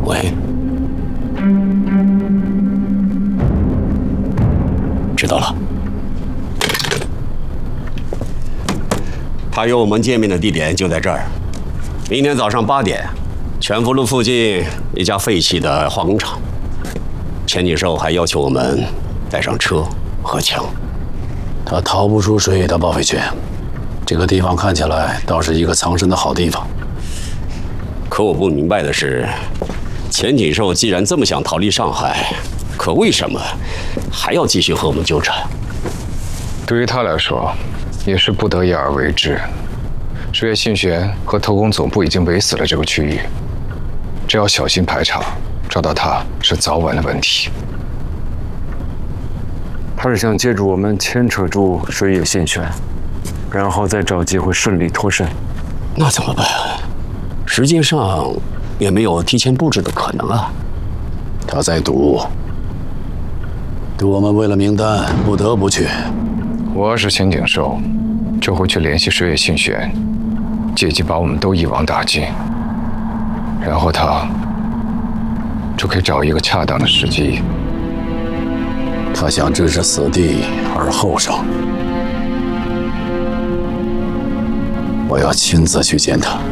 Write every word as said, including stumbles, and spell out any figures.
喂，知道了。他约我们见面的地点就在这儿，明天早上八点，全福路附近一家废弃的化工厂。钱锦寿还要求我们带上车和枪。 他逃不出水野的报废圈，这个地方看起来倒是一个藏身的好地方。 可我不明白的是，钱锦寿既然这么想逃离上海，可为什么还要继续和我们纠缠？ 对于他来说，也是不得已而为之。水野信玄和特工总部已经围死了这个区域，只要小心排查，找到他是早晚的问题。 他是想借助我们牵扯住水野信玄，然后再找机会顺利脱身。 那怎么办？实际上也没有提前布置的可能啊。 他在赌，赌我们为了名单不得不去。 我要是钱景寿，就会去联系水野信玄，借机把我们都一网打尽，然后他就可以找一个恰当的时机。 他想置之死地而后生，我要亲自去见他。